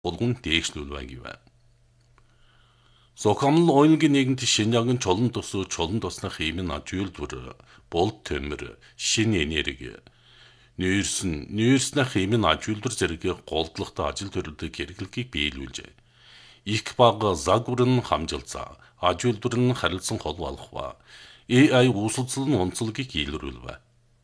болгон дээшлүүлвэ гэвэ. Зохиомл оюуны нийгэмд Шинжаангийн чулуун тусны хэмээн ажуулбар, болт төмөр, шин энерги, нүүрсний хэмээн ажуулбар зэрэг голдлогтой ажил төрөлдөг хэрэглэгийг биелүүлжээ. Их баг загвар нь хамжилзаа, ажуулбар нь харилцан хол болгох AI үүсэлцэл нь онцлогийг илрүүлвэ.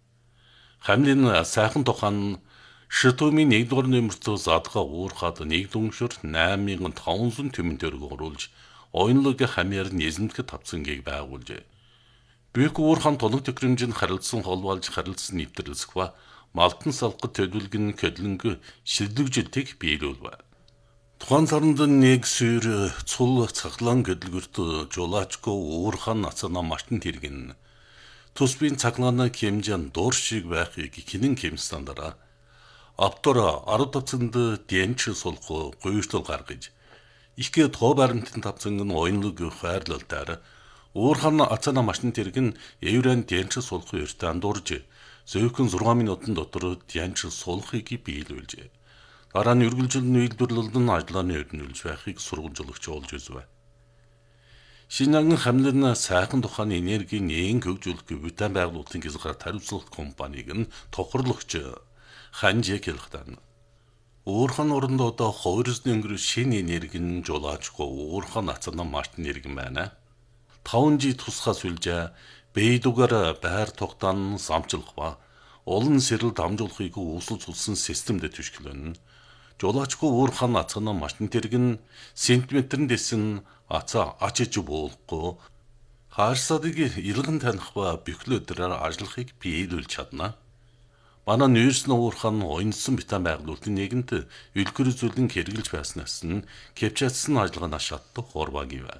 Хамлын сайхан тухайн Шитомын 1-р нэмэрт задгаа уурхад 1/4 8500 тэмэн төгрөг оруулж оюунлог хамьяар низэмтгэд тавцангийг байгуулжээ. Büyük уурхан тулаг төхөөрөмжөнд харилцсан холбоолж харилцсан нэвтрэлсэх ба Малтан салхад төлөвлөгн көдлөнгө шилдэгжилтийг биелүүлвэ. Тухайн сарнд нэг сүйр цул цаглан көдлгөрт жолаачко уурхан нацана мартын тэргэн тусбын цаглааны хэмжээнд дуур шиг байхыг хинэн хэмстандара автора 10 тавцанд дэнч сулх гуйшлал гаргаж их тоо баримтын тавцанг нь оюунлог хайрлалтаар уурхан ацана мартын тэргэн еврен дэнч сулх өртөө андуурж зөөхөн 6 минутын дотор дэнч сулхыг биелүүлжээ. Дараа нь үргэлжлэн үйлдвэрлэлд ажлааны өрнүүлж байхыг сургамжлагч олж үзвэ. Шинжаангийн хамлын сайхан тухайн энергийн нээн хөгжүүлэх бүтээн байгуулалтын гизгаар тариуцлах компаниг нь тохирлогч Ханжиг хэлэхдээ уурхан оронд одоо хувирсны өнгөрөө шин энергийн жолаачгүй уурхан ацана мартын нэргэн байна. 5G тусгаас үлжээ бэйдугаар байр тогтоон самчлах ба олон сэрэл дамжуулахыг үүсэл цулсан системд түшгэлэн. Жолаачгүй уурхан ацана мартын тэргэн сантиметрын дэсэн ацаа ачиж буулахгүй хаарсадыг иргэн таних ба бөхлөдрээр ажиллахыг биелүүлж чадна. Манай нүүрсний уурхан оюунсан битэн байгуулалтын нэгэнт үлгэр зүйлэн хэрэгжилж байснаас нь кепчатсан ажиллагааны шатдаг хорваа гэвэ.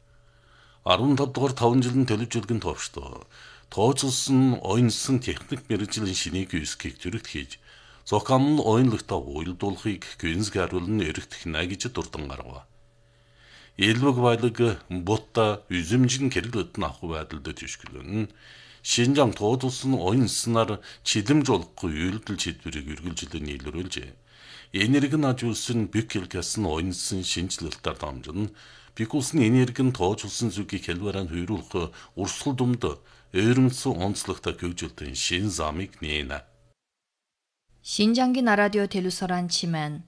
15 дугаар 5 жилийн төлөвлөгөөний товчд тооцолсон оюунсан техник мэргэжлийн шинийг үүсгэх төрөлт хийж зохиомл оюунлагтай уйлдуулахыг гүнзгийруулн эргэтгэнэ гэж дурдан гаргав. Элбэг байлаг бутта үзэмжин хэрэглэд нь авах байдалд түшгэлэн Шинжаан тооцолсон оюунснаар чилэмж болохгүй үйлдэл шийдвэрийг үргэлжлэн нийлүүлжээ. Энерги нь ажуулсан бюкэлгээс нь оюунсан шинжилэлтээр дамжин бикулсны энерги нь тооцолсон зүгийг хэлбэрээр хөрүүлэх урсгал думд ойрмцсан онцлогтой хөгжилтийн шин замыг нээнэ. Шинжаангийн радио телевизоран чимэн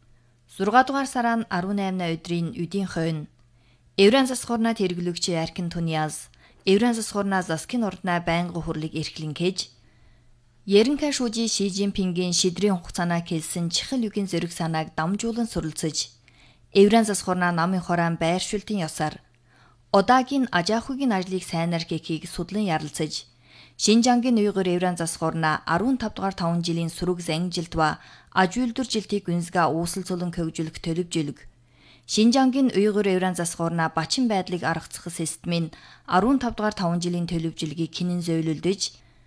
6 дугаар сарын 18-ны өдрийн үдийн хойно Еврен засхорнаа тэрглэгч Аркин Туниас Еврен засхорнаа заскин орднаа байнга хурлыг эрхлэн кэж Ерэнхэ шүүжи Ши Жинпингийн шидрийн хугацаанаа хэлсэн чихэл үгийн зэрэг санааг дамжуулан суралцж Еврен засхорнаа намын хораан байршуултын ёсоор Одаагийн ажаахугийн ажлыг сайнаар хийхийг судлан ярилцаж Шинжаангийн уйгур Еврен засхорнаа 15 дугаар 5 жилийн сүрэг занжилт ба ажуулдвар жилтийг гүнзга үүсэлцүүлэн хөгжүүлэх төлөвжөлөг Шинжаангийн уйгур Еврен засхорнаа бачин байдлыг аргацах системийн 15 дугаар 5 жилийн төлөвжөлгийг хинэн зөөлөлдөж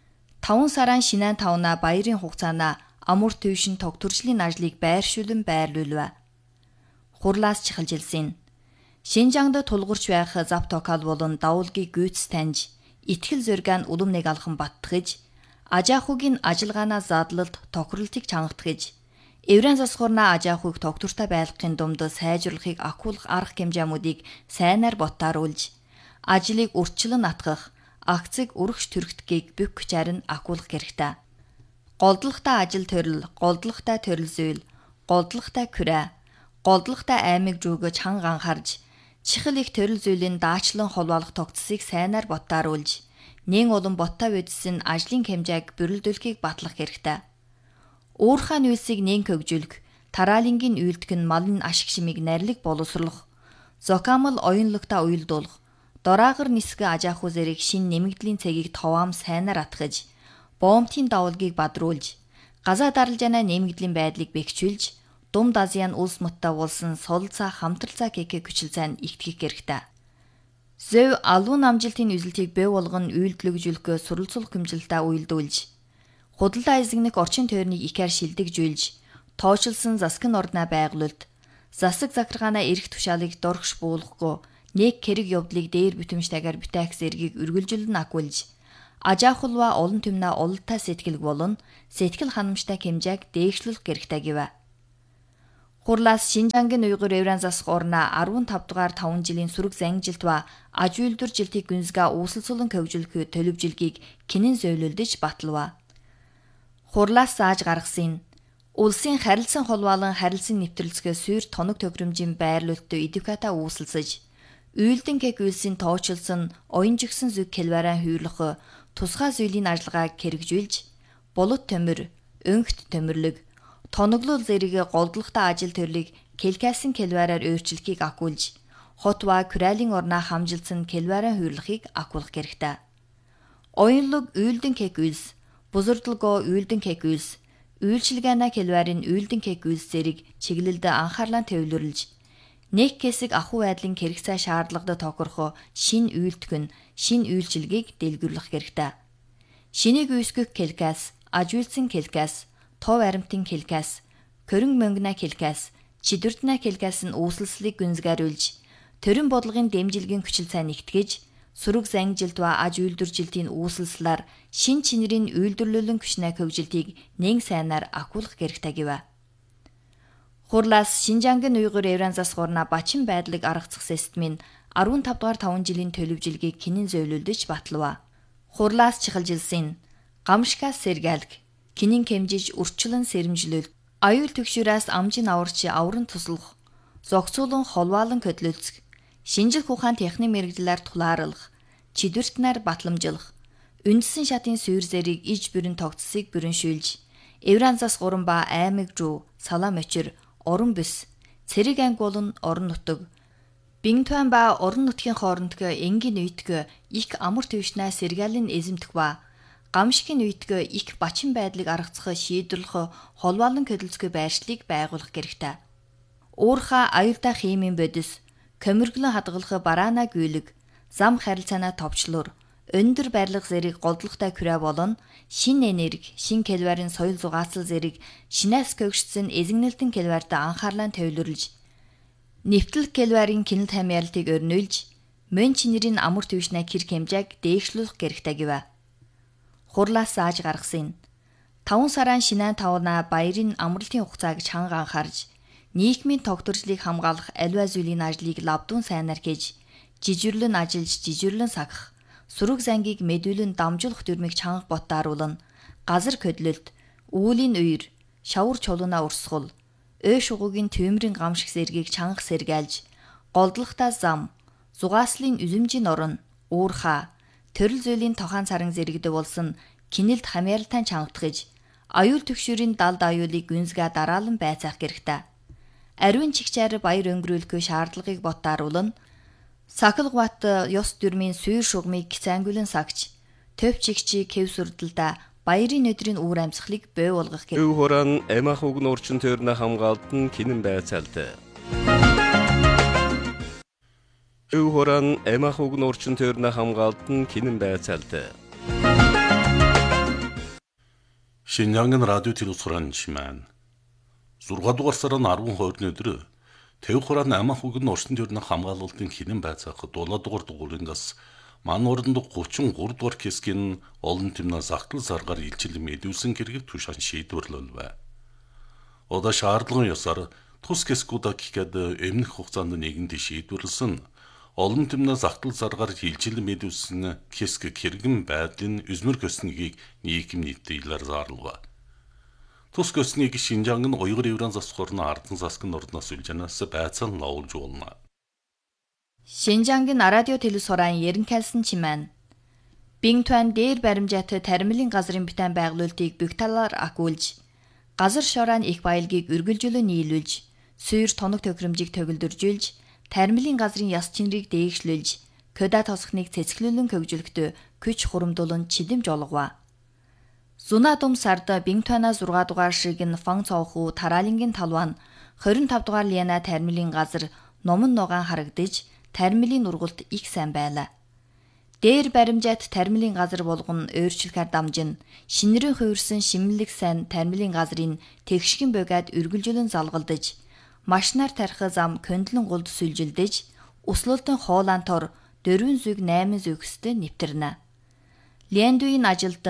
5 сарын шинээн тавна баярын хугацаанаа амур төвшин тогтворчлын ажлыг байршуулан байрлуулв. Хурлаас чихэлжилсэн. Шинжаангад тулгурч байх зав токал болон давуулгийг гүйц таньж, итгэл зоригаан улам нэг алхан баттгаж, ажаахугийн ажилгаанаа задлалд тохиролтыг чангатгаж, Еврен засхорнаа ажаахуйг тогтвортой байлгахын думд сайжруулахыг ахиулах арга хэмжээмүүдийг сайнаар ботааруулж, ажлыг урьдчилан атгах, акцыг өргөж төрөгдөхийг бүх хүчээр нь ахиулах хэрэгтэй. Голдлогтой ажил төрөл, голдлогтой төрөл зүйл, голдлогтой күрэ, голдлогтой аймаг жүүгэж ханга анхаарж, чихэл их төрөл зүйлийн даачлан холбоолох тогтцыг сайнаар ботааруулж, нэн улам боттой байдсан ажлын хэмжээг бүрэлдүүлэхийг батлах хэрэгтэй. Уурхайн үйлсийг нэн хөгжүүлэх, тараалингийн үйлдэх нь малын ашиг шимийг нарилэг боловсруулах, зохиомл оюунлагтай уйлдуулах, дораагар нисгэ ажаахуй зэрэг шин нэмэгдлийн цэгийг товаам сайнаар атгаж, боомтын давуулгийг бадруулж, газаа даралжаанаа нэмэгдлийн байдлыг бэхжүүлж, Думд Азийн улс муттай уулсан солилцаа хамтралцаа гэхээ хүчилзайн ихтгэх хэрэгтэй. Зөв алуун амжилтын үзэлтийг бий болгон үйлдэлгжүүлэхөө суралцуулах хэмжилтээ уйлдуулж, худалдаа эзэгнэх орчин тойрныг ихээр шилдэгжүүлж, тооцолсон заскин орднаа байгуулалт, засаг захиргаанаа эрх тушаалыг доргш буулгахгүй, нэг хэрэг явдлыг дээр бүтэмжтэйгээр бүтээх зэргийг үргэлжлэн агуулж, ажаахулва олон түмнээ ололтой сэтгэлг болон сэтгэл ханамжтай хэмжээг дээшлүүлэх хэрэгтэй гэв. Хурлаас Шинжангийн Уйгур Еврейн засаг орноо 15 дугаар 5 жилийн сүрэг зангижилт ба аж үйлдвэр жилтийг гүнзгээ үүсэлцүүлэн хөгжүүлэх төлөвжилгийг кинэн зөвлөлдөж баталва. Хурлаас зааж гаргасан улсын харилцан холбоолон харилцан нэвтрэлцгээ сүйр тоног тохиромжийн байрлуулалтад эдвоката үүсэлцэж, үйлдэн кек үйлсийн тоочлсон оюун жигсэн зүг келбараа хүйрлэх тусгай зүйлийн ажиллагааг хэрэгжүүлж, булут төмөр, өнхт төмөрлөг, тоноглол зэрэг голдлогтой ажил төрлийг келкасын келбараар өөрчлөхийг акуулж, хот ба Курайлын орноо хамжилсан келбараа хүйрлэхийг акуулах хэрэгтэй. Оюунлог үйлдэн кек үйлс, бузурдалгоо үйлдэн кек үйлс, үйлчилгээна келбарын үйлдэн кек үйлс зэрэг чиглэлд анхаарлаа төвлөрлөж, нэг хэсэг ахуй байдлын хэрэгцээ шаардлагад тохирох шин үйлдэх, шин үйлчилгээг дэлгэрүүлэх хэрэгтэй. Шинийг үүсгэх келкас, ажуулсан келкас, тов аримтын келкас, көрөн мөнгөна келкас, чидвэртна келкас нь үүсэлслийг гүнзгийрүүлж, төрийн бодлогын дэмжилгийн хүчил цай нэгтгэж, сүрэг зангижилт ба аж үйлдвэржилтийн үүсэлслээр шин чинэрийн үйлдвэрлэлэн хүчнээ хөгжилтийг нэн сайнаар акуулах хэрэгтэй гэв. Хурлаас Шинжангийн Уйгур Еврейн засаг орноо бачин байдлыг аргацах системийн 15 дугаар 5 жилийн төлөвжилгийг кинэн зөвлөлдөж баталва. Хурлаас чихэлжилсэн гамшгаас сэргэлг, кинэн хэмжиж үрчлэн сэрэмжлүүлэлт, аюул төгшөөраас амжин аварч авран туслах, зогцуулан холбоолон хөдлөлцөх, шинжлэх ухаан техник мэрэгдлээр тулаарлах, чидвэртнаар батламжлах, үндсэн шатын сүйр зэрэг иж бүрэн тогтсыг бүрэншүүлж, Еврейн засаг уран ба аймаг руу салаа мочир, орон бүс, цэрэг ангуулн орон нутаг, Бинтуан ба орон нутгийн хоорондох энгийн үйтг их амар төвшнээ сэргээлэн эзэмдэх ба гамшигын үйтг их бачин байдлыг аргацах шийдвэрлэх холбоолон хөдөлцгөө байршлыг байгуулах хэрэгтэй. Уурхаа аюултай химийн бодис, көмөрглөн хадгалах бараана гүйлэг, зам харилцаанаа товчлуур, өндөр барилга зэрэг голдлоготой күрэ болон шин энерги, шин келбарын соёл зугаацал зэрэг шинээс көгшсөн эзэгнэлтэн келбарт анхаарлаа төвлөрлөж, нэвтэл келбарын кинэл хамгаалтыг өрнүүлж, мөн чинэрийн амар төвшнээ кэр хэмжээг дээшлүүлэх хэрэгтэй гэв. Хурлаас зааж гаргасан 5 сарын шинэ тавна баярын амралтын хугацааг чанга анхаарж, нийгмийн тогтворчлыг хамгаалах аливаа зүйлийн ажлыг лавдун сайнаар хийж, жижирлэн ажиллаж жижирлэн сагах, сүрэг зангийг мэдүүлэн дамжуулах дүрмийг чанга ботааруулна, газар хөдлөлт, үүлийн үер, шавар чулуунаа урсгал, өөш угуугийн төвмрийн гамшиг зэргийг чанга сэргээлж, голдлоготой зам, зугааслын үзэмжийн орон, уурхаа, төрөл зүйлийн тохаан царан зэрэгдэ болсон кинэлд хамааралтай чангатгаж, аюул төгшөрийн далд аюулыг гүнзгээ дараалан байцаах хэрэгтэй. Ариун чигчээр баяр өнгөрүүлэх шаардлагыг ботааруулна, сахилгават ёс дүрмийн сүйр шугамыг гицээнгүлэн сагч, төв чигчи кэв сүрдэлдэ баярын өдрийн үүр амьсгалыг бий болгох хэрэгтэй. Өв хорон эмах уг нурчин төрнө хамгаалтан кинэн байцаалтай. Өв хорон эмах уг нурчин төрнө хамгаалтан кинэн байцаалтай. Шинжангийн радио телевизорын чимэн 6 дугаар сарын 12-ны өдөр Тэв хураан амах уг нурчин төрнө хамгаалалтын кинэн байцаах 7 дугаар дугуурингаас ман оронд 33 дугаар хэсгийн олон тэмнээ захтал заргаар илчилэн мэдүүлсэн хэрэг тушаан шийдвэрлэлвэ. Одоо шаардлагын ёсоор тус хэсгүүдийг гэхэд эмнэх хугацаанд нэгэнд шийдвэрлсэн олон тэмнээ захтал заргаар илчилэн мэдүүлсэн хэсэг хэрэгэн байдлын үзмэр көснийг нийгэм нийтлэлээр зарлав. Тус көснийг Шинжангийн Уйгур Еврейн засаг орны Ардсан засгийн орноос үлжэнээс байцаал ноолж болно. Шинжангийн радио телевизорын ерөнхийлсэн чимэн Бинтуан дээр баримжаатай тармилын газрын битэн байгуулалтыг бүх талаар акуулж, газар шорон их баялагийг үргэлжлүүлэн нийлүүлж, сүйр тоног тохиромжийг төгөлдөржүүлж, тармилын газрын яс чинрийг дээшлүүлж, көда тосхныг цэцгэлүүлэн хөгжүүлэхдээ күч хурамдуулан чидэмж олгова. Зуна дум сарда Бинтуана 6 дугаар ширгэн фан цооху тараалингийн талван 25 дугаар лиана тармилын газар номон ногоон харагдаж, тармилын ургалт их сайн байлаа. Дээр баримжаат тармилын газар болгон өөрчлөхөр дамжин, шинэрэн хувирсан шимэлэг сайн тармилын газрын тэгшгэн богад үргэлжлэн залгалдаж, машинаар тарих зам көндлөн гулд сүлжилдэж, услуултын хоолаан тор 4 зүг 8 зүгстэй нэвтэрнэ. Лендуийн ажилд